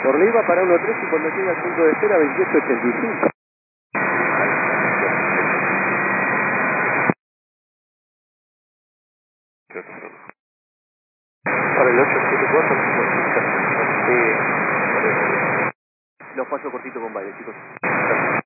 Por Leiva para 1-3 y cuando llega al punto de espera 28-85. Para el 874, Lo paso cortito con Valle, chicos.